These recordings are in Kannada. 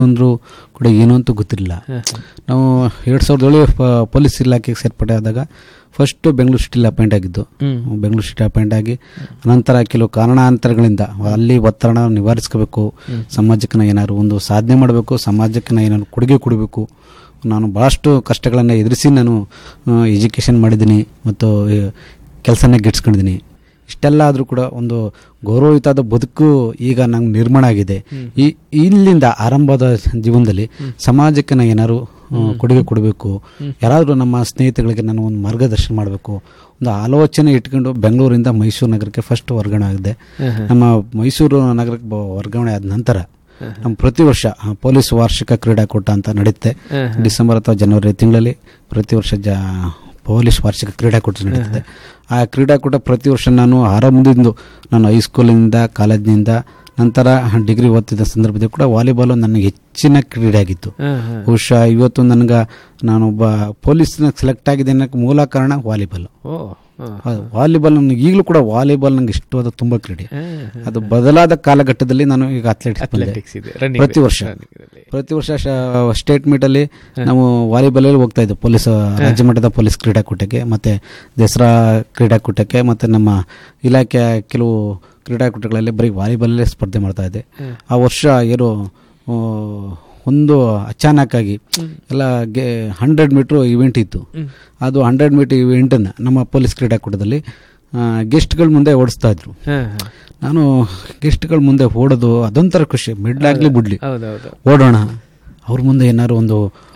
ಅಂದರೂ ಕೂಡ ಏನು ಅಂತ ಗೊತ್ತಿರಲಿಲ್ಲ. ನಾವು 2007 ಪೊಲೀಸ್ ಇಲಾಖೆಗೆ ಸೇರ್ಪಡೆಯಾದಾಗ ಫಸ್ಟು ಬೆಂಗಳೂರು ಸಿಟಿಲಿ ಅಪಾಯಿಂಟ್ ಆಗಿದ್ದು. ಬೆಂಗಳೂರು ಸಿಟಿ ಅಪಾಯಿಂಟ್ ಆಗಿ ನಂತರ ಕೆಲವು ಕಾರಣಾಂತರಗಳಿಂದ ಅಲ್ಲಿ ಒತ್ತಡ ನಿವಾರಿಸ್ಕೋಬೇಕು, ಸಮಾಜಕ್ಕೆ ನಾನು ಏನಾದ್ರು ಒಂದು ಸಾಧನೆ ಮಾಡಬೇಕು, ಸಮಾಜಕ್ಕೆ ನಾನು ಏನಾದ್ರು ಕೊಡುಗೆ ಕೊಡಬೇಕು. ನಾನು ಭಾಳಷ್ಟು ಕಷ್ಟಗಳನ್ನು ಎದುರಿಸಿ ನಾನು ಎಜುಕೇಷನ್ ಮಾಡಿದ್ದೀನಿ ಮತ್ತು ಕೆಲಸನ ಗಿಟ್ಸ್ಕೊಂಡಿದ್ದೀನಿ. ಇಷ್ಟೆಲ್ಲ ಆದರೂ ಕೂಡ ಒಂದು ಗೌರವಯುತವಾದ ಬದುಕು ಈಗ ನಂಗೆ ನಿರ್ಮಾಣ ಆಗಿದೆ. ಇಲ್ಲಿಂದ ಆರಂಭದ ಜೀವನದಲ್ಲಿ ಸಮಾಜಕ್ಕೆ ನಾನು ಏನಾದ್ರು ಕೊಡುಗೆ ಕೊಡಬೇಕು, ಯಾರಾದರೂ ನಮ್ಮ ಸ್ನೇಹಿತಗಳಿಗೆ ನಾನು ಒಂದು ಮಾರ್ಗದರ್ಶನ ಮಾಡಬೇಕು, ಒಂದು ಆಲೋಚನೆ ಇಟ್ಕೊಂಡು ಬೆಂಗಳೂರಿಂದ ಮೈಸೂರು ನಗರಕ್ಕೆ ಫಸ್ಟ್ ವರ್ಗಾವಣೆ ಆಗಿದೆ. ನಮ್ಮ ಮೈಸೂರು ನಗರಕ್ಕೆ ವರ್ಗಾವಣೆ ಆದ ನಂತರ ನಮ್ಮ ಪ್ರತಿ ವರ್ಷ ಪೊಲೀಸ್ ವಾರ್ಷಿಕ ಕ್ರೀಡಾಕೂಟ ಅಂತ ನಡೆಯುತ್ತೆ. ಡಿಸೆಂಬರ್ ಅಥವಾ ಜನವರಿ ತಿಂಗಳಲ್ಲಿ ಪ್ರತಿ ವರ್ಷ ಪೊಲೀಸ್ ವಾರ್ಷಿಕ ಕ್ರೀಡಾಕೂಟ ನಡೀತದೆ. ಆ ಕ್ರೀಡಾಕೂಟ ಪ್ರತಿ ವರ್ಷ ನಾನು ಆರಂಭದಿಂದ ನಾನು ಹೈಸ್ಕೂಲಿಂದ ಕಾಲೇಜಿನಿಂದ ನಂತರ ಡಿಗ್ರಿ ಓದ್ತಿದ್ದ ಸಂದರ್ಭದಲ್ಲಿ ಕೂಡ ವಾಲಿಬಾಲ್ ನನ್ನ ಹೆಚ್ಚಿನ ಕ್ರೀಡೆ ಆಗಿತ್ತು. ಬಹುಶಃ ಇವತ್ತು ನಾನೊಬ್ಬ ಪೊಲೀಸ್ನ ಸೆಲೆಕ್ಟ್ ಆಗಿದೆ ಅನ್ನೋಕ್ಕೆ ಮೂಲ ಕಾರಣ ವಾಲಿಬಾಲ್. ವಾಲಿಬಾಲ್ ನನಗೆ ಈಗಲೂ ಕೂಡ ವಾಲಿಬಾಲ್ ನಂಗೆ ಇಷ್ಟವಾದ ತುಂಬ ಕ್ರೀಡೆ. ಅದು ಬದಲಾದ ಕಾಲಘಟ್ಟದಲ್ಲಿ ನಾನು ಈಗ ಅಥ್ಲೆಟಿಕ್ಸ್ ಪ್ರತಿ ವರ್ಷ ಸ್ಟೇಟ್ ಮೀಟಲ್ಲಿ ನಾವು ವಾಲಿಬಾಲಲ್ಲಿ ಹೋಗ್ತಾ ಇದ್ದೆ. ಪೊಲೀಸ್ ರಾಜ್ಯ ಮಟ್ಟದ ಪೊಲೀಸ್ ಕ್ರೀಡಾಕೂಟಕ್ಕೆ ಮತ್ತು ದಸರಾ ಕ್ರೀಡಾಕೂಟಕ್ಕೆ ಮತ್ತು ನಮ್ಮ ಇಲಾಖೆಯ ಕೆಲವು ಕ್ರೀಡಾಕೂಟಗಳಲ್ಲಿ ಬರೀ ವಾಲಿಬಾಲಲ್ಲೇ ಸ್ಪರ್ಧೆ ಮಾಡ್ತಾ ಇದ್ದೆ. ಆ ವರ್ಷ ಏನು ಒಂದು ಅಚಾನಕ್ಕಾಗಿ ಎಲ್ಲ 100 ಮೀಟ್ರ್ ಇವೆಂಟ್ ಇತ್ತು. ಅದು 100 ಮೀಟರ್ ಇವೆಂಟನ್ನು ನಮ್ಮ ಪೊಲೀಸ್ ಕ್ರೀಡಾಕೂಟದಲ್ಲಿ ಗೆಸ್ಟ್ಗಳ ಮುಂದೆ ಓಡಿಸ್ತಾ ಇದ್ರು. ನಾನು ಗೆಸ್ಟ್ಗಳ ಮುಂದೆ ಓಡೋದು ಅದೊಂಥರ ಖುಷಿ. ಮಿಡ್ಲಾಗ್ಲಿ ಬಿಡ್ಲಿ ಓಡೋಣ, ಅವ್ರ ಮುಂದೆ ಏನಾದ್ರು ಒಂದು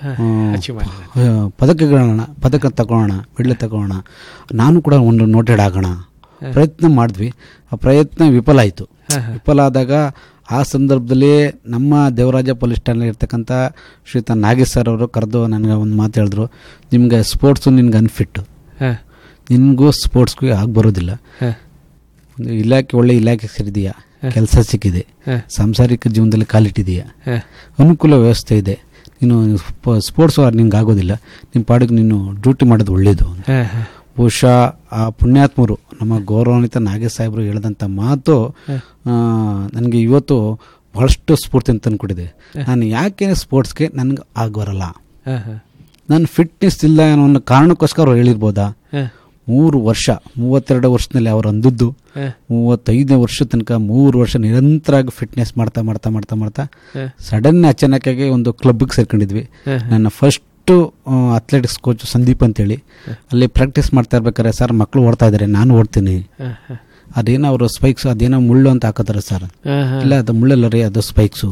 ಪದಕ ತಗೊಳ್ಳೋಣ, ಮೆಡ್ಲ್ ತಗೊಳ್ಳೋಣ, ನಾನು ಕೂಡ ಒಂದು ನೋಟೆಡ್ ಆಗೋಣ ಪ್ರಯತ್ನ ಮಾಡಿದ್ವಿ. ಆ ಪ್ರಯತ್ನ ವಿಫಲ ಆಯಿತು. ವಿಫಲ ಆದಾಗ ಆ ಸಂದರ್ಭದಲ್ಲಿ ನಮ್ಮ ದೇವರಾಜ ಪೊಲೀಸ್ ಠಾಣೆ ಇರ್ತಕ್ಕಂಥ ಶ್ರೀಯುತ ನಾಗೇಶ್ ಸರ್ ಅವರು ಕರೆದು ನನಗೆ ಒಂದು ಮಾತು ಹೇಳಿದ್ರು, ನಿಮ್ಗೆ ಸ್ಪೋರ್ಟ್ಸು ನಿನ್ಗೆ ಅನ್ಫಿಟ್ಟು, ನಿನಗೂ ಸ್ಪೋರ್ಟ್ಸ್ಗೂ ಆಗಿ ಬರೋದಿಲ್ಲ. ಒಂದು ಒಳ್ಳೆ ಇಲಾಖೆ ಸೇರಿದೆಯಾ, ಕೆಲಸ ಸಿಕ್ಕಿದೆ, ಸಾಂಸಾರಿಕ ಜೀವನದಲ್ಲಿ ಕಾಲಿಟ್ಟಿದೆಯಾ, ಅನುಕೂಲ ವ್ಯವಸ್ಥೆ ಇದೆ, ನೀನು ಸ್ಪೋರ್ಟ್ಸ್ ನಿಂಗೆ ಆಗೋದಿಲ್ಲ, ನಿಮ್ಮ ಪಾಡಿಗೆ ನೀನು ಡ್ಯೂಟಿ ಮಾಡೋದು ಒಳ್ಳೆಯದು. ಬಹುಶಃ ಆ ಪುಣ್ಯಾತ್ಮರು ನಮ್ಮ ಗೌರವಾನ್ವಿತ ನಾಗೇಶ್ ಸಾಹೇಬರು ಹೇಳಿದಂಥ ಮಾತು ನನಗೆ ಇವತ್ತು ಬಹಳಷ್ಟು ಸ್ಫೂರ್ತಿ ಅಂತ ತಂದುಕೊಟ್ಟಿದೆ. ನಾನು ಯಾಕೆ ಸ್ಪೋರ್ಟ್ಸ್ಗೆ ನನಗೆ ಆಗಬರಲ್ಲ, ನನ್ನ ಫಿಟ್ನೆಸ್ ಇಲ್ಲ ಅನ್ನೋ ಒಂದು ಕಾರಣಕ್ಕೋಸ್ಕರ ಅವ್ರು ಹೇಳಿರ್ಬೋದಾ. 3 ವರ್ಷ 32 ವರ್ಷದಲ್ಲಿ ಅವರು ಅಂದದ್ದು 35ನೇ ವರ್ಷ ತನಕ 3 ವರ್ಷ ನಿರಂತರವಾಗಿ ಫಿಟ್ನೆಸ್ ಮಾಡ್ತಾ ಸಡನ್ ಅಚಾನಕ್ಕಾಗಿ ಒಂದು ಕ್ಲಬ್ಗೆ ಸೇರ್ಕೊಂಡಿದ್ವಿ. ನನ್ನ ಫಸ್ಟ್ ಅಥ್ಲೆಟಿಕ್ಸ್ ಕೋಚ್ ಸಂದೀಪ್ ಅಂತೇಳಿ ಅಲ್ಲಿ ಪ್ರಾಕ್ಟೀಸ್ ಮಾಡ್ತಾ ಇರ್ಬೇಕಾರೆ, ಸರ್ ಮಕ್ಕಳು ಓಡ್ತಾ ಇದ್ದಾರೆ, ನಾನು ಓಡ್ತೀನಿ, ಅದೇನೋ ಅವರು ಸ್ಪೈಕ್ಸ್ ಅದೇನೋ ಮುಳ್ಳು ಅಂತ ಹಾಕೋತಾರೆ ಸರ್. ಇಲ್ಲ ಅದು ಮುಳ್ಳಲ್ಲ ರೀ, ಅದು ಸ್ಪೈಕ್ಸು.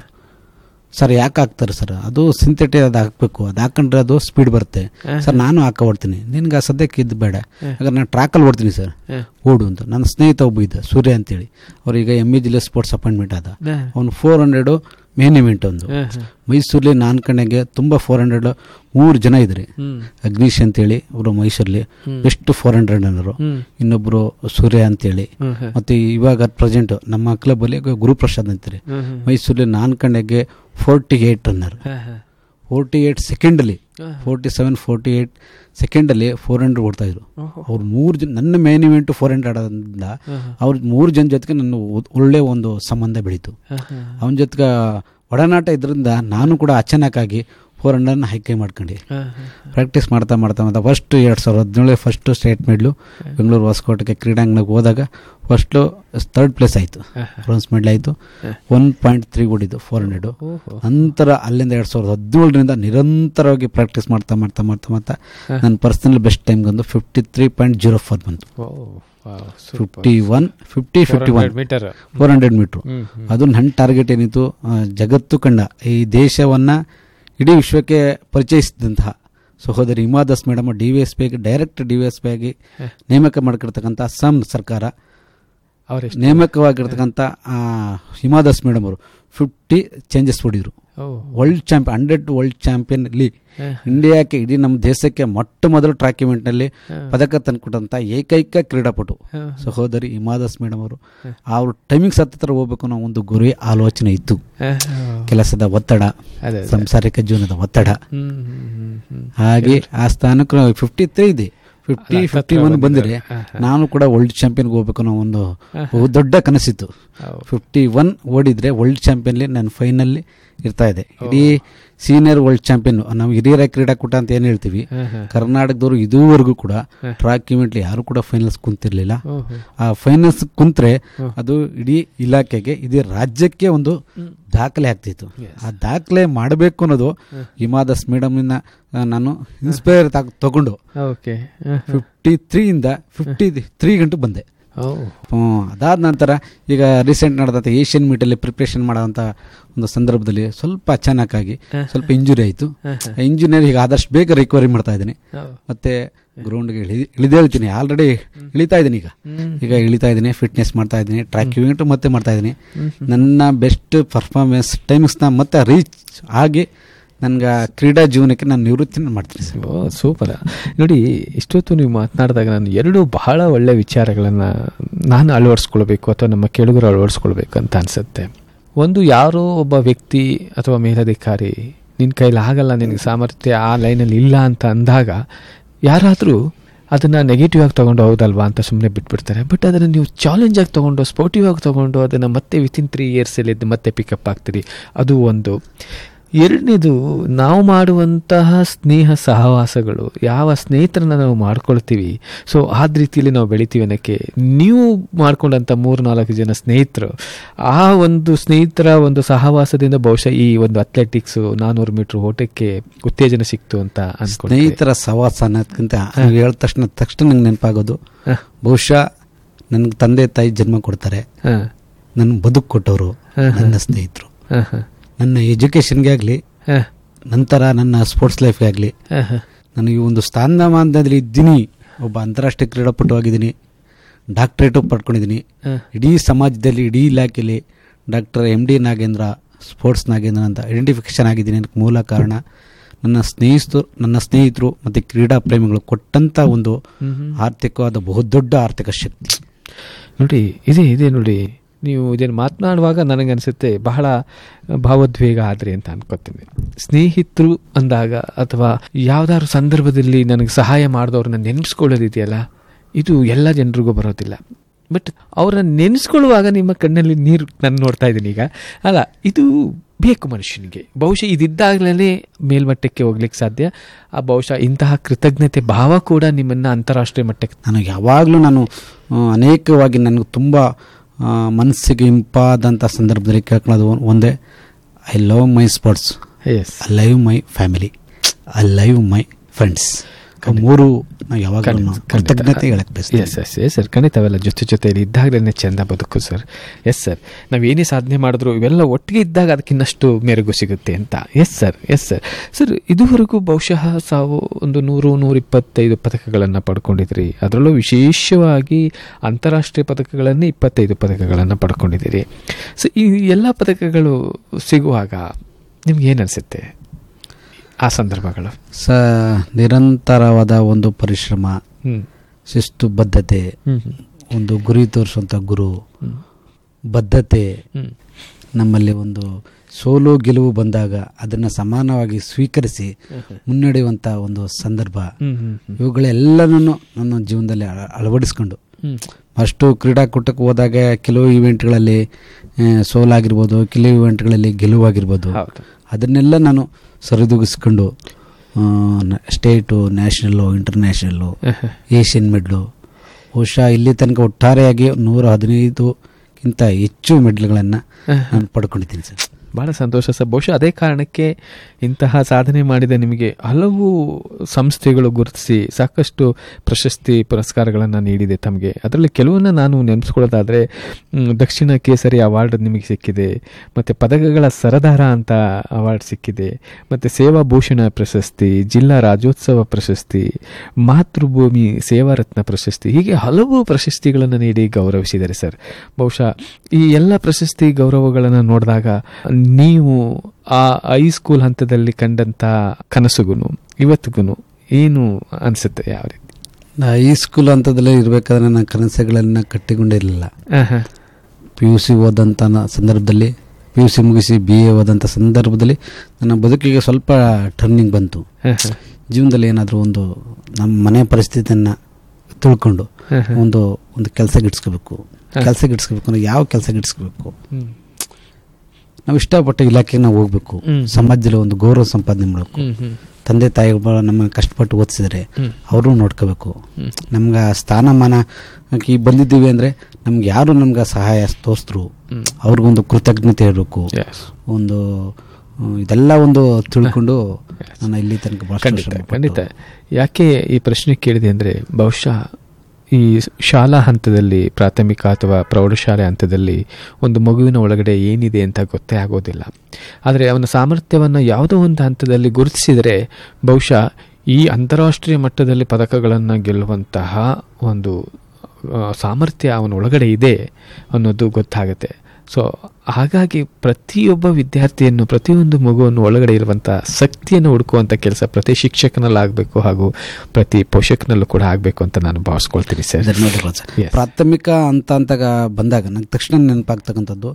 ಸರ್ ಯಾಕೆ ಹಾಕ್ತಾರೆ ಸರ್, ಅದು ಸಿಂಥೆಟಿಕ್ ಅದು ಹಾಕಬೇಕು, ಅದು ಹಾಕೊಂಡ್ರೆ ಅದು ಸ್ಪೀಡ್ ಬರುತ್ತೆ ಸರ್. ನಾನು ಓಡ್ತೀನಿ, ನಿನ್ಗೆ ಸದ್ಯಕ್ಕೆ ಇದು ಬೇಡ, ಯಾಕಂದ್ರೆ ನಾನು ಟ್ರ್ಯಾಕಲ್ಲಿ ಓಡ್ತೀನಿ ಸರ್, ಓಡು ಅಂತ. ನನ್ನ ಸ್ನೇಹಿತ ಒಬ್ಬ ಇದ್ದ ಸೂರ್ಯ ಅಂತೇಳಿ, ಅವ್ರೀಗ ME ಜಿಲ್ಲೆ ಸ್ಪೋರ್ಟ್ಸ್ ಅಪಾಯಿಂಟ್ಮೆಂಟ್ ಆದ. ಅವನು 400 ಮೇನ್ ಇವೆಂಟ್ ಒಂದು ಮೈಸೂರಲ್ಲಿ. ನಾನು ಕಣೆಗೆ ತುಂಬ 400 3 ಜನ ಇದ್ದಾರೆ. ಅಗ್ನೀಶ್ ಅಂತೇಳಿ ಅವರು ಮೈಸೂರಲ್ಲಿ ಬೆಸ್ಟ್ 400 ರನ್ನರು, ಇನ್ನೊಬ್ರು ಸೂರ್ಯ ಅಂತೇಳಿ, ಮತ್ತೆ ಇವಾಗ ಪ್ರೆಸೆಂಟ್ ನಮ್ಮ ಕ್ಲಬ್ ಅಲ್ಲಿ ಗುರುಪ್ರಸಾದ್ ಅಂತಾರೆ ಮೈಸೂರಲ್ಲಿ. ನಾನು ಕಣೆಗೆ 48 ರನ್ನರ್, 48 ಸೆಕೆಂಡಲ್ಲಿ 47-48 ಸೆಕೆಂಡಲ್ಲಿ 400 ಓಡ್ತಾ ಇದ್ರು. ಅವ್ರು 3 ಜನ, ನನ್ನ ಮೇನ್ ಇವೆಂಟು 400 ಆಡೋದ್ರಿಂದ ಅವ್ರ 3 ಜನ ಜೊತೆಗೆ ನನ್ನ ಒಳ್ಳೆ ಒಂದು ಸಂಬಂಧ ಬೆಳೀತು. ಅವನ ಜೊತೆಗೆ ಒಡನಾಟ ಇದರಿಂದ ನಾನು ಕೂಡ ಅಚಾನಕ್ಕಾಗಿ 400 ಹೈಕೈ ಮಾಡ್ಕೊಂಡು ಪ್ರಾಕ್ಟೀಸ್ ಮಾಡ್ತಾ ಫಸ್ಟ್ 2017 ಫಸ್ಟ್ ಸ್ಟೇಟ್ ಮೆಡ್ಲು ಬೆಂಗಳೂರು ಹೊಸಕೋಟೆಗೆ ಕ್ರೀಡಾಂಗಣಕ್ಕೆ ಹೋದಾಗ ಫಸ್ಟು 3rd ಪ್ಲೇಸ್ ಆಯಿತು, ಬ್ರೋನ್ಸ್ ಮೆಡಲ್ ಆಯಿತು. 1.3 ಓಡಿದ್ದು 400. ನಂತರ ಅಲ್ಲಿಂದ 2017ರಿಂದ ನಿರಂತರವಾಗಿ ಪ್ರಾಕ್ಟೀಸ್ ಮಾಡ್ತಾ ನನ್ನ ಪರ್ಸನಲ್ ಬೆಸ್ಟ್ ಟೈಮ್ ಬಂದು 53.04 ಬಂತು. 51 400 ಮೀಟ್ರು. ಅದು ನನ್ನ ಟಾರ್ಗೆಟ್ ಏನಿತ್ತು, ಜಗತ್ತು ಕಂಡ ಈ ದೇಶವನ್ನು ಇಡೀ ವಿಶ್ವಕ್ಕೆ ಪರಿಚಯಿಸಿದಂತಹ ಸಹೋದರಿ ಹಿಮಾ ದಾಸ್ ಮೇಡಮ್ DVSP ಆಗಿ ಡೈರೆಕ್ಟ್ DVSP ಆಗಿ ನೇಮಕ ಮಾಡಿರ್ತಕ್ಕಂಥ ಅಸ್ಸಾಂ ಸರ್ಕಾರ ನೇಮಕವಾಗಿರ್ತಕ್ಕಂಥ ಹಿಮಾ ದಾಸ್ ಮೇಡಮ್ ಅವರು 50 changes ಹೊಡಿದ್ರು. World champion 100 world champion ಅಲ್ಲಿ ಇಂಡಿಯಾಕ್ಕೆ, ಇಡೀ ನಮ್ಮ ದೇಶಕ್ಕೆ ಮೊಟ್ಟ ಮೊದಲು ಟ್ರ್ಯಾಕ್ ಇವೆಂಟ್ನಲ್ಲಿ ಪದಕ ತಂದುಕೊಟ್ಟಂಥ ಏಕೈಕ ಕ್ರೀಡಾಪಟು ಸಹೋದರಿ ಹಿಮಾ ದಾಸ್ ಮೇಡಮ್ ಅವರು. ಅವ್ರ ಟೈಮಿಂಗ್ಸ್ ಹತ್ತಿರ ಹೋಗ್ಬೇಕು ಅನ್ನೋ ಒಂದು ಗುರಿ ಆಲೋಚನೆ ಇತ್ತು. ಕೆಲಸದ ಒತ್ತಡ, ಸಾಂಸಾರಿಕ ಜೀವನದ ಒತ್ತಡ, ಹಾಗೆ ಆ ಸ್ಥಾನಕ್ಕೆ 53 ಇದೆ. 50-51 ಬಂದರೆ ನಾನು ಕೂಡ ವರ್ಲ್ಡ್ ಚಾಂಪಿಯನ್ಗೆ ಹೋಗ್ಬೇಕು ಅನ್ನೋ ಒಂದು ದೊಡ್ಡ ಕನಸಿತ್ತು. 51 ಓಡಿದ್ರೆ ವರ್ಲ್ಡ್ ಚಾಂಪಿಯನ್ಲಿ ನಾನು ಫೈನಲ್ಲಿ ಇರ್ತಾ ಇದೆ. ಇಡೀ ಸೀನಿಯರ್ ವರ್ಲ್ಡ್ ಚಾಂಪಿಯನ್, ನಾವು ಹಿರಿಯರ ಕ್ರೀಡಾಕೂಟ ಅಂತ ಏನು ಹೇಳ್ತೀವಿ, ಕರ್ನಾಟಕದವರು ಇದುವರೆಗೂ ಕೂಡ ಟ್ರ್ಯಾಕ್ ಇವೆಂಟ್ಲಿ ಯಾರು ಕೂಡ ಫೈನಲ್ಸ್ ಕುಂತಿರ್ಲಿಲ್ಲ. ಆ ಫೈನಲ್ಸ್ ಕುಂತ್ರೆ ಅದು ಇಡೀ ಇಲಾಖೆಗೆ, ಇಡೀ ರಾಜ್ಯಕ್ಕೆ ಒಂದು ದಾಖಲೆ ಆಗ್ತಿತ್ತು. ಆ ದಾಖಲೆ ಮಾಡಬೇಕು ಅನ್ನೋದು ಹಿಮಾದಾಸ್ ಮೇಡಮ್ ನಾನು ಇನ್ಸ್ಪೈರ್ ತಗೊಂಡು 53 53 ಗಂಟೆ ಬಂದೆ. ಅದಾದ ನಂತರ ಈಗ ರೀಸೆಂಟ್ ನಡೆದಂಥ ಏಷ್ಯನ್ ಮೀಟಲ್ಲಿ ಪ್ರಿಪ್ರೇಷನ್ ಮಾಡೋಂಥ ಒಂದು ಸಂದರ್ಭದಲ್ಲಿ ಸ್ವಲ್ಪ ಅಚಾನಕ್ಕಾಗಿ ಸ್ವಲ್ಪ ಇಂಜುರಿ ಆಯಿತು. ಇಂಜುರಿ ಈಗ ಆದಷ್ಟು ಬೇಗ ರಿಕವರಿ ಮಾಡ್ತಾ ಇದ್ದೀನಿ. ಮತ್ತೆ ಗ್ರೌಂಡ್ಗೆ ಇಳಿದೇಳ್ತೀನಿ, ಆಲ್ರೆಡಿ ಇಳಿತಾ ಇದ್ದೀನಿ. ಈಗ ಇಳಿತಾ ಇದ್ದೀನಿ, ಫಿಟ್ನೆಸ್ ಮಾಡ್ತಾ ಇದ್ದೀನಿ, ಟ್ರ್ಯಾಕ್ ಇವೆಂಟ್ ಮತ್ತೆ ಮಾಡ್ತಾ ಇದ್ದೀನಿ. ನನ್ನ ಬೆಸ್ಟ್ ಪರ್ಫಾರ್ಮೆನ್ಸ್ ಟೈಮಿಂಗ್ಸ್ನ ಮತ್ತೆ ರೀಚ್ ಆಗಿ ನನಗೆ ಕ್ರೀಡಾ ಜೀವನಕ್ಕೆ ನಾನು ನಿವೃತ್ತಿನ ಮಾಡ್ತೀನಿ ಸರ್. ಸೂಪರ್. ನೋಡಿ, ಇಷ್ಟೊತ್ತು ನೀವು ಮಾತನಾಡಿದಾಗ ನಾನು 2 ಬಹಳ ಒಳ್ಳೆ ವಿಚಾರಗಳನ್ನು ನಾನು ಅಳವಡಿಸ್ಕೊಳ್ಬೇಕು ಅಥವಾ ನಮ್ಮ ಕೇಳುಗರು ಅಳವಡಿಸ್ಕೊಳ್ಬೇಕು ಅಂತ ಅನಿಸುತ್ತೆ. ಒಂದು, ಯಾರೋ ಒಬ್ಬ ವ್ಯಕ್ತಿ ಅಥವಾ ಮೇಲಧಿಕಾರಿ ನಿನ್ನ ಕೈಲಿ ಆಗಲ್ಲ, ನಿನಗೆ ಸಾಮರ್ಥ್ಯ ಆ ಲೈನಲ್ಲಿ ಇಲ್ಲ ಅಂತ ಅಂದಾಗ ಯಾರಾದರೂ ಅದನ್ನು ನೆಗೆಟಿವ್ ಆಗಿ ತೊಗೊಂಡು ಹೌದಲ್ವಾ ಅಂತ ಸುಮ್ಮನೆ ಬಿಟ್ಬಿಡ್ತಾರೆ. ಬಟ್ ಅದನ್ನು ನೀವು ಚಾಲೆಂಜ್ ಆಗಿ ತೊಗೊಂಡು ಸ್ಪೋರ್ಟಿವ್ ಆಗಿ ತೊಗೊಂಡು ಅದನ್ನು ಮತ್ತೆ ವಿತಿನ್ 3 ಇಯರ್ಸಲ್ಲಿ ಮತ್ತೆ ಪಿಕಪ್ ಆಗ್ತೀರಿ. ಅದು ಒಂದು. ಎರಡನೇದು, ನಾವು ಮಾಡುವಂತಹ ಸ್ನೇಹ ಸಹವಾಸಗಳು, ಯಾವ ಸ್ನೇಹಿತರನ್ನ ನಾವು ಮಾಡ್ಕೊಳ್ತೀವಿ, ಸೊ ಆದ ರೀತಿಯಲ್ಲಿ ನಾವು ಬೆಳಿತೀವಿ ಅನ್ನೋಕ್ಕೆ ನೀವು ಮಾಡ್ಕೊಂಡಂಥ 3-4 ಜನ ಸ್ನೇಹಿತರು, ಆ ಒಂದು ಸ್ನೇಹಿತರ ಒಂದು ಸಹವಾಸದಿಂದ ಬಹುಶಃ ಈ ಒಂದು ಅಥ್ಲೆಟಿಕ್ಸು 400 ಮೀಟರ್ ಓಟಕ್ಕೆ ಉತ್ತೇಜನ ಸಿಕ್ತು ಅಂತ ಅನ್ಕೊಂಡು. ಸ್ನೇಹಿತರ ಸಹವಾಸ ಅನ್ನೋದಕ್ಕಿಂತ ಹೇಳಿದ ತಕ್ಷಣ ನಂಗೆ ನೆನಪಾಗೋದು, ಬಹುಶಃ ನನಗೆ ತಂದೆ ತಾಯಿ ಜನ್ಮ ಕೊಡ್ತಾರೆ, ನನ್ನ ಬದುಕು ಕೊಟ್ಟವರು ನನ್ನ ಸ್ನೇಹಿತರು. ನನ್ನ ಎಜುಕೇಷನ್ಗೆ ಆಗಲಿ, ನಂತರ ನನ್ನ ಸ್ಪೋರ್ಟ್ಸ್ ಲೈಫ್ಗೆ ಆಗಲಿ, ನನಗೆ ಒಂದು ಸ್ಥಾನಮಾನದಲ್ಲಿ ಇದ್ದೀನಿ. ಒಬ್ಬ ಅಂತಾರಾಷ್ಟ್ರೀಯ ಕ್ರೀಡಾಪಟು ಆಗಿದ್ದೀನಿ, ಡಾಕ್ಟ್ರೇಟು ಪಡ್ಕೊಂಡಿದ್ದೀನಿ. ಇಡೀ ಸಮಾಜದಲ್ಲಿ, ಇಡೀ ಇಲಾಖೆಯಲ್ಲಿ doctor MD Nagendra, sports Nagendra ಅಂತ ಐಡೆಂಟಿಫಿಕೇಶನ್ ಆಗಿದ್ದೀನಿ. ಅದಕ್ಕೆ ಮೂಲ ಕಾರಣ ನನ್ನ ಸ್ನೇಹಿತರು ಮತ್ತು ಕ್ರೀಡಾ ಪ್ರೇಮಿಗಳು ಕೊಟ್ಟಂಥ ಒಂದು ಆರ್ಥಿಕವಾದ ಬಹುದೊಡ್ಡ ಆರ್ಥಿಕ ಶಕ್ತಿ. ನೋಡಿ, ಇದೆ ನೋಡಿ, ನೀವು ಇದನ್ನು ಮಾತನಾಡುವಾಗ ನನಗನ್ಸುತ್ತೆ ಬಹಳ ಭಾವೋದ್ವೇಗ ಆದ್ರಿ ಅಂತ ಅನ್ಕೋತೀನಿ. ಸ್ನೇಹಿತರು ಅಂದಾಗ ಅಥವಾ ಯಾವುದಾದ್ರು ಸಂದರ್ಭದಲ್ಲಿ ನನಗೆ ಸಹಾಯ ಮಾಡಿದವ್ರನ್ನ ನೆನೆಸ್ಕೊಳ್ಳೋದಿದೆಯಲ್ಲ, ಇದು ಎಲ್ಲ ಜನರಿಗೂ ಬರೋದಿಲ್ಲ. ಬಟ್ ಅವ್ರನ್ನ ನೆನೆಸ್ಕೊಳ್ಳುವಾಗ ನಿಮ್ಮ ಕಣ್ಣಲ್ಲಿ ನೀರು ನಾನು ನೋಡ್ತಾ ಇದ್ದೀನಿ ಈಗ. ಅಲ್ಲ, ಇದು ಬೇಕು ಮನುಷ್ಯನಿಗೆ. ಬಹುಶಃ ಇದಿದ್ದಾಗಲೇ ಮೇಲ್ಮಟ್ಟಕ್ಕೆ ಹೋಗ್ಲಿಕ್ಕೆ ಸಾಧ್ಯ. ಆ ಬಹುಶಃ ಇಂತಹ ಕೃತಜ್ಞತೆ ಭಾವ ಕೂಡ ನಿಮ್ಮನ್ನು ಅಂತಾರಾಷ್ಟ್ರೀಯ ಮಟ್ಟಕ್ಕೆ, ನನಗೆ ಯಾವಾಗಲೂ ಅನೇಕವಾಗಿ ನನಗೆ ತುಂಬ ಮನಸ್ಸಿಗೆ ಇಂಪಾದಂಥ ಸಂದರ್ಭದಲ್ಲಿ ಕೇಳ್ಕೊಳ್ಳೋದು ಒಂದೇ, I love my sports, I love my family, I love my friends. 3 ನಾವು ಯಾವಾಗ ಕೃತಜ್ಞತೆ ಹೇಳಕ್ಕೆ ಬಯಸ್ತೀವಿ. ಎಸ್ ಸರ್, ಖಂಡಿತ ಅವೆಲ್ಲ ಜೊತೆಯಲ್ಲಿ ಇದ್ದಾಗಲೇ ಚೆಂದ ಬದುಕು ಸರ್. ಎಸ್ ಸರ್, ನಾವೇನೇ ಸಾಧನೆ ಮಾಡಿದ್ರು ಇವೆಲ್ಲ ಒಟ್ಟಿಗೆ ಇದ್ದಾಗ ಅದಕ್ಕಿನ್ನಷ್ಟು ಮೆರುಗು ಸಿಗುತ್ತೆ ಅಂತ. ಎಸ್ ಸರ್, ಇದುವರೆಗೂ ಬಹುಶಃ ಒಂದು 100-125 ಪದಕಗಳನ್ನು ಪಡ್ಕೊಂಡಿದ್ರಿ. ಅದರಲ್ಲೂ ವಿಶೇಷವಾಗಿ ಅಂತಾರಾಷ್ಟ್ರೀಯ ಪದಕಗಳನ್ನೇ 25 ಪದಕಗಳನ್ನು ಪಡ್ಕೊಂಡಿದ್ದೀರಿ. ಸೊ ಈ ಎಲ್ಲ ಪದಕಗಳು ಸಿಗುವಾಗ ನಿಮ್ಗೆ ಏನು ಅನಿಸುತ್ತೆ ಆ ಸಂದರ್ಭಗಳು? ನಿರಂತರವಾದ ಒಂದು ಪರಿಶ್ರಮ, ಶಿಸ್ತು ಬದ್ಧತೆ, ಒಂದು ಗುರಿ ತೋರಿಸುವಂಥ ಗುರು ಬದ್ಧತೆ, ನಮ್ಮಲ್ಲಿ ಒಂದು ಸೋಲು ಗೆಲುವು ಬಂದಾಗ ಅದನ್ನು ಸಮಾನವಾಗಿ ಸ್ವೀಕರಿಸಿ ಮುನ್ನಡೆಯುವಂಥ ಒಂದು ಸಂದರ್ಭ, ಇವುಗಳೆಲ್ಲನೂ ನನ್ನ ಜೀವನದಲ್ಲಿ ಅಳವಡಿಸ್ಕೊಂಡು, ಅಷ್ಟು ಕ್ರೀಡಾಕೂಟಕ್ಕೆ ಹೋದಾಗ ಕೆಲವು ಇವೆಂಟ್ಗಳಲ್ಲಿ ಸೋಲಾಗಿರ್ಬೋದು, ಕೆಲವು ಇವೆಂಟ್ಗಳಲ್ಲಿ ಗೆಲುವಾಗಿರ್ಬೋದು, ಅದನ್ನೆಲ್ಲ ನಾನು ಸರಿದೂಗಿಸ್ಕೊಂಡು ಸ್ಟೇಟು, ನ್ಯಾಷನಲ್ಲು, ಇಂಟರ್ನ್ಯಾಷನಲ್ಲು, ಏಷ್ಯನ್ ಮೆಡ್ಲು, ಬಹುಶಃ ಇಲ್ಲಿ ತನಕ ಒಟ್ಟಾರೆಯಾಗಿ 115ಕ್ಕಿಂತ ಹೆಚ್ಚು ಮೆಡ್ಲ್ಗಳನ್ನು ನಾನು ಪಡ್ಕೊಂಡಿದ್ದೀನಿ ಸರ್. ಭಾಳ ಸಂತೋಷ ಸರ್. ಬಹುಶಃ ಅದೇ ಕಾರಣಕ್ಕೆ ಇಂತಹ ಸಾಧನೆ ಮಾಡಿದ ನಿಮಗೆ ಹಲವು ಸಂಸ್ಥೆಗಳು ಗುರುತಿಸಿ ಸಾಕಷ್ಟು ಪ್ರಶಸ್ತಿ ಪುರಸ್ಕಾರಗಳನ್ನು ನೀಡಿದೆ ತಮಗೆ. ಅದರಲ್ಲಿ ಕೆಲವನ್ನ ನಾನು ನೆನೆಸ್ಕೊಳ್ಳೋದಾದರೆ, ದಕ್ಷಿಣ ಕೇಸರಿ ಅವಾರ್ಡ್ ನಿಮಗೆ ಸಿಕ್ಕಿದೆ, ಮತ್ತು ಪದಕಗಳ ಸರದಾರ ಅಂತ ಅವಾರ್ಡ್ ಸಿಕ್ಕಿದೆ, ಮತ್ತು ಸೇವಾ ಭೂಷಣ ಪ್ರಶಸ್ತಿ, ಜಿಲ್ಲಾ ರಾಜ್ಯೋತ್ಸವ ಪ್ರಶಸ್ತಿ, ಮಾತೃಭೂಮಿ ಸೇವಾ ರತ್ನ ಪ್ರಶಸ್ತಿ, ಹೀಗೆ ಹಲವು ಪ್ರಶಸ್ತಿಗಳನ್ನು ನೀಡಿ ಗೌರವಿಸಿದ್ದಾರೆ ಸರ್. ಬಹುಶಃ ಈ ಎಲ್ಲ ಪ್ರಶಸ್ತಿ ಗೌರವಗಳನ್ನು ನೋಡಿದಾಗ ನೀವು ಆ ಹೈಸ್ಕೂಲ್ ಹಂತದಲ್ಲಿ ಕಂಡಂಥ ಕನಸುಗೂ ಇವತ್ತಿಗೂ ಏನು ಅನಿಸುತ್ತೆ? ಯಾವ ರೀತಿ? ಹೈಸ್ಕೂಲ್ ಹಂತದಲ್ಲಿ ಇರಬೇಕಾದ್ರೆ ನನ್ನ ಕನಸುಗಳನ್ನು ಕಟ್ಟಿಕೊಂಡಿರಲಿಲ್ಲ. PUC ಓದಂಥ ಸಂದರ್ಭದಲ್ಲಿ, PUC ಮುಗಿಸಿ BA ಓದಂಥ ಸಂದರ್ಭದಲ್ಲಿ ನನ್ನ ಬದುಕಿಗೆ ಸ್ವಲ್ಪ ಟರ್ನಿಂಗ್ ಬಂತು. ಜೀವನದಲ್ಲಿ ಏನಾದರೂ ನಮ್ಮ ಮನೆ ಪರಿಸ್ಥಿತಿಯನ್ನು ತಿಳ್ಕೊಂಡು ಒಂದು ಕೆಲಸ ಗಿಟ್ಸ್ಕೋಬೇಕು, ಕೆಲಸ ಗಿಡ್ಸ್ಬೇಕು ಅಂದ್ರೆ ಯಾವ ಕೆಲಸ ಗಿಡ್ಸ್ಬೇಕು? ನಾವು ಇಷ್ಟಪಟ್ಟ ಇಲಾಖೆಗೆ ನಾವು ಹೋಗ್ಬೇಕು, ಸಮಾಜದಲ್ಲಿ ಒಂದು ಗೌರವ ಸಂಪಾದನೆ ಮಾಡಬೇಕು. ತಂದೆ ತಾಯಿಗಳು ನಮ್ಮನ್ನು ಕಷ್ಟಪಟ್ಟು ಓದಿಸಿದ್ರೆ ಅವರು ನೋಡ್ಕೋಬೇಕು. ನಮ್ಗೆ ಸ್ಥಾನಮಾನ ಬಂದಿದ್ದೀವಿ ಅಂದರೆ ನಮ್ಗೆ ಯಾರು ನಮ್ಗೆ ಸಹಾಯ ತೋರಿಸಿದ್ರು ಅವ್ರಿಗೊಂದು ಕೃತಜ್ಞತೆ ಇರಬೇಕು. ಒಂದು ಇದೆಲ್ಲ ಒಂದು ತಿಳ್ಕೊಂಡು ನಾನು ಇಲ್ಲಿ ತನಕ ಖಂಡಿತ. ಯಾಕೆ ಈ ಪ್ರಶ್ನೆ ಕೇಳಿದೆ ಅಂದರೆ, ಬಹುಶಃ ಈ ಶಾಲಾ ಹಂತದಲ್ಲಿ, ಪ್ರಾಥಮಿಕ ಅಥವಾ ಪ್ರೌಢಶಾಲೆ ಹಂತದಲ್ಲಿ ಒಂದು ಮಗುವಿನ ಒಳಗಡೆ ಏನಿದೆ ಅಂತ ಗೊತ್ತೇ ಆಗೋದಿಲ್ಲ. ಆದರೆ ಅವನ ಸಾಮರ್ಥ್ಯವನ್ನು ಯಾವುದೋ ಒಂದು ಹಂತದಲ್ಲಿ ಗುರುತಿಸಿದರೆ ಬಹುಶಃ ಈ ಅಂತಾರಾಷ್ಟ್ರೀಯ ಮಟ್ಟದಲ್ಲಿ ಪದಕಗಳನ್ನು ಗೆಲ್ಲುವಂತಹ ಒಂದು ಸಾಮರ್ಥ್ಯ ಅವನ ಒಳಗಡೆ ಇದೆ ಅನ್ನೋದು ಗೊತ್ತಾಗುತ್ತೆ. ಸೊ ಹಾಗಾಗಿ ಪ್ರತಿಯೊಬ್ಬ ವಿದ್ಯಾರ್ಥಿಯನ್ನು, ಪ್ರತಿಯೊಂದು ಮಗುವನ್ನು ಒಳಗಡೆ ಇರುವಂಥ ಶಕ್ತಿಯನ್ನು ಹುಡುಕುವಂಥ ಕೆಲಸ ಪ್ರತಿ ಶಿಕ್ಷಕನಲ್ಲಾಗಬೇಕು ಹಾಗೂ ಪ್ರತಿ ಪೋಷಕನಲ್ಲೂ ಕೂಡ ಆಗಬೇಕು ಅಂತ ನಾನು ಭಾವಿಸ್ಕೊಳ್ತೀನಿ ಸರ್. ಧನ್ಯವಾದಗಳು ಸರ್. ಪ್ರಾಥಮಿಕ ಅಂತ ಬಂದಾಗ ನಂಗೆ ತಕ್ಷಣ ನೆನಪಾಗ್ತಕ್ಕಂಥದ್ದು,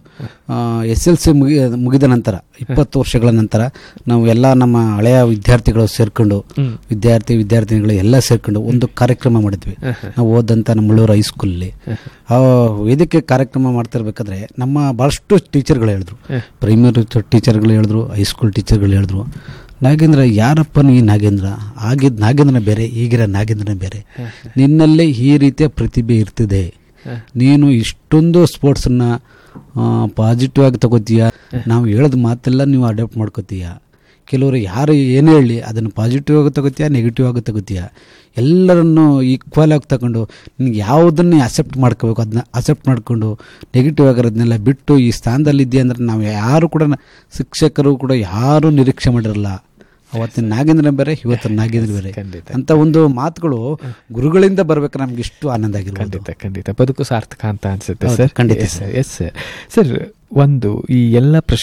SLC ಮುಗಿದ ನಂತರ 20 ವರ್ಷಗಳ ನಂತರ ನಾವು ಎಲ್ಲ ನಮ್ಮ ಹಳೆಯ ವಿದ್ಯಾರ್ಥಿಗಳು ಸೇರ್ಕೊಂಡು, ವಿದ್ಯಾರ್ಥಿನಿಗಳು ಎಲ್ಲ ಸೇರ್ಕೊಂಡು ಒಂದು ಕಾರ್ಯಕ್ರಮ ಮಾಡಿದ್ವಿ. ನಾವು ಓದಂಥ ನಮ್ಮ ಮುಳ್ಳೂರು ಹೈಸ್ಕೂಲಲ್ಲಿ ಆ ವೇದಿಕೆ ಕಾರ್ಯಕ್ರಮ ಮಾಡ್ತಿರ್ಬೇಕಾದ್ರೆ ನಮ್ಮ ಭಾಳಷ್ಟು ಟೀಚರ್ಗಳು ಹೇಳಿದ್ರು, ಪ್ರೈಮರಿ ಟೀಚರ್ಗಳು ಹೇಳಿದ್ರು, ಹೈಸ್ಕೂಲ್ ಟೀಚರ್ಗಳು ಹೇಳಿದ್ರು, ನಾಗೇಂದ್ರ ಯಾರಪ್ಪ ಈ ನಾಗೇಂದ್ರ, ಆಗಿದ್ದ ನಾಗೇಂದ್ರನ ಬೇರೆ, ಈಗಿರೋ ನಾಗೇಂದ್ರನ ಬೇರೆ, ನಿನ್ನಲ್ಲೇ ಈ ರೀತಿಯ ಪ್ರತಿಭೆ ಇರ್ತಿದೆ, ನೀನು ಇಷ್ಟೊಂದು ಸ್ಪೋರ್ಟ್ಸನ್ನು ಪಾಸಿಟಿವ್ ಆಗಿ ತಗೋತೀಯ, ನಾವು ಹೇಳೋದು ಮಾತೆಲ್ಲ ನೀವು ಅಡಾಪ್ಟ್ ಮಾಡ್ಕೋತೀಯ, ಕೆಲವರು ಯಾರು ಏನೇ ಹೇಳಿ ಅದನ್ನು ಪಾಸಿಟಿವ್ ಆಗಿ ತಗೋತೀಯ, ನೆಗೆಟಿವ್ ಆಗಿ ತಗೋತೀಯ, ಎಲ್ಲರನ್ನು ಈಕ್ವಲ್ ಆಗಿ ತಗೊಂಡು ನಿನಗೆ ಯಾವುದನ್ನು ಅಕ್ಸೆಪ್ಟ್ ಮಾಡ್ಕೋಬೇಕು ಅದನ್ನ ಅಕ್ಸೆಪ್ಟ್ ಮಾಡಿಕೊಂಡು ನೆಗೆಟಿವ್ ಆಗಿರೋದನ್ನೆಲ್ಲ ಬಿಟ್ಟು ಈ ಸ್ಥಾನದಲ್ಲಿದ್ದೀಯ ಅಂದರೆ ನಾವು ಯಾರು ಕೂಡ ಶಿಕ್ಷಕರು ಕೂಡ ಯಾರೂ ನಿರೀಕ್ಷೆ ಮಾಡಿರಲ್ಲ. ಅವತ್ತಿನ ನಾಗೇಂದ್ರ ಬೇರೆ, ಇವತ್ತಿನ ನಾಗೇಂದ್ರ ಬೇರೆ ಅಂತ ಒಂದು ಮಾತುಗಳು ಗುರುಗಳಿಂದ ಬರ್ಬೇಕು. ನಮ್ಗೆ ಇಷ್ಟು ಆನಂದ ಆಗಿರೋದು. ಖಂಡಿತ ಬದುಕು ಸಾರ್ಥಕ ಅಂತ ಅನ್ಸುತ್ತೆ ಸರ್. ಖಂಡಿತ ಸರ್. ಒಂದು ಈ ಎಲ್ಲ